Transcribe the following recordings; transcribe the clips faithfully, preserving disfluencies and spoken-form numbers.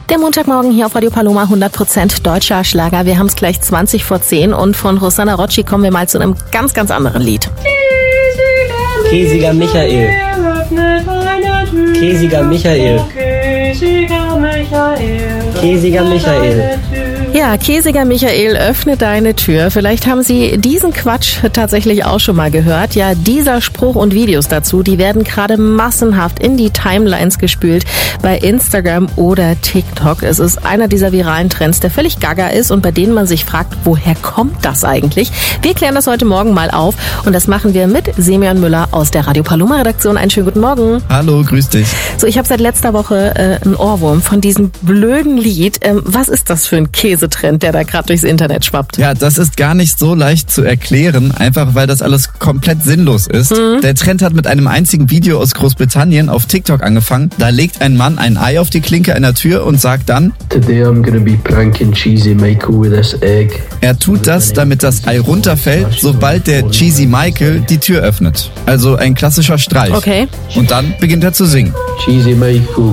Der Montagmorgen hier auf Radio Paloma, hundert Prozent deutscher Schlager. Wir haben es gleich zwanzig vor zehn und von Rosanna Rocci kommen wir mal zu einem ganz, ganz anderen Lied. Käsiger Michael. Käsiger Michael. Käsiger Michael. Ja, Käsiger Michael, öffne deine Tür. Vielleicht haben Sie diesen Quatsch tatsächlich auch schon mal gehört. Ja, dieser Spruch und Videos dazu, die werden gerade massenhaft in die Timelines gespült bei Instagram oder TikTok. Es ist einer dieser viralen Trends, der völlig gaga ist und bei denen man sich fragt, woher kommt das eigentlich? Wir klären das heute Morgen mal auf und das machen wir mit Semyon Müller aus der Radio Paloma Redaktion. Einen schönen guten Morgen. Hallo, grüß dich. So, ich habe seit letzter Woche äh, einen Ohrwurm von diesem blöden Lied. Ähm, was ist das für ein Käsetrend, der da gerade durchs Internet schwappt? Ja, das ist gar nicht so leicht zu erklären, einfach weil das alles komplett sinnlos ist. Mhm. Der Trend hat mit einem einzigen Video aus Großbritannien auf TikTok angefangen. Da legt ein Mann ein Ei auf die Klinke einer Tür und sagt dann: Today I'm gonna be pranking Cheesy Michael with this egg. Er tut das, damit das Ei runterfällt, sobald der Cheesy Michael die Tür öffnet. Also ein klassischer Streich. Okay. Und dann beginnt er zu singen. Cheesy Michael.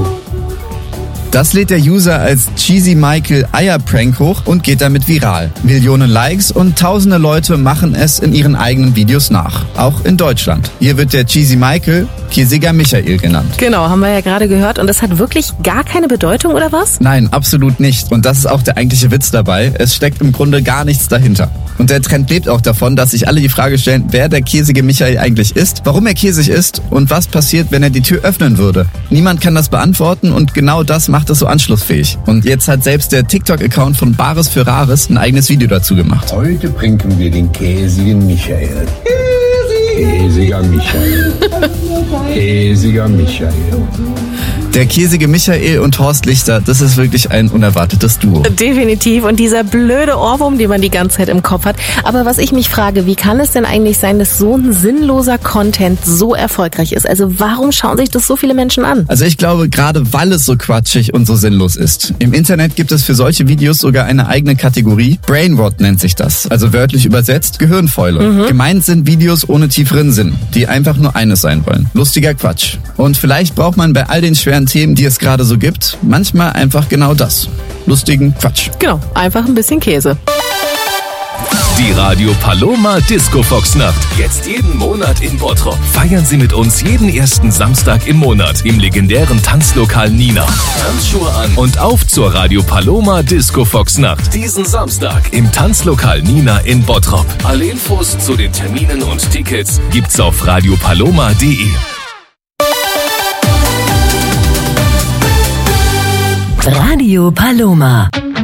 Das lädt der User als Cheesy Michael Eierprank hoch und geht damit viral. Millionen Likes und tausende Leute machen es in ihren eigenen Videos nach. Auch in Deutschland. Hier wird der Cheesy Michael Käsiger Michael genannt. Genau, haben wir ja gerade gehört. Und das hat wirklich gar keine Bedeutung, oder was? Nein, absolut nicht. Und das ist auch der eigentliche Witz dabei. Es steckt im Grunde gar nichts dahinter. Und der Trend lebt auch davon, dass sich alle die Frage stellen, wer der Käsige Michael eigentlich ist, warum er käsig ist und was passiert, wenn er die Tür öffnen würde. Niemand kann das beantworten und genau das macht es so anschlussfähig. Und jetzt hat selbst der TikTok-Account von Bares für Rares ein eigenes Video dazu gemacht. Heute pranken wir den Käsigen Michael. Käsiger Michael. Käsiger Michael. Der Käsige Michael und Horst Lichter, das ist wirklich ein unerwartetes Duo. Definitiv. Und dieser blöde Ohrwurm, den man die ganze Zeit im Kopf hat. Aber was ich mich frage, wie kann es denn eigentlich sein, dass so ein sinnloser Content so erfolgreich ist? Also warum schauen sich das so viele Menschen an? Also ich glaube, gerade weil es so quatschig und so sinnlos ist. Im Internet gibt es für solche Videos sogar eine eigene Kategorie. Brainrot nennt sich das. Also wörtlich übersetzt Gehirnfäule. Mhm. Gemeint sind Videos ohne tieferen Sinn, die einfach nur eines sein wollen. Lustiger Quatsch. Und vielleicht braucht man bei all den schweren Themen, die es gerade so gibt, manchmal einfach genau das. Lustigen Quatsch. Genau, einfach ein bisschen Käse. Die Radio Paloma Disco Fox Nacht. Jetzt jeden Monat in Bottrop. Feiern Sie mit uns jeden ersten Samstag im Monat im legendären Tanzlokal Nina. Tanzschuhe an und auf zur Radio Paloma Disco Fox Nacht. Diesen Samstag im Tanzlokal Nina in Bottrop. Alle Infos zu den Terminen und Tickets gibt's auf radiopaloma punkt de. Radio Paloma.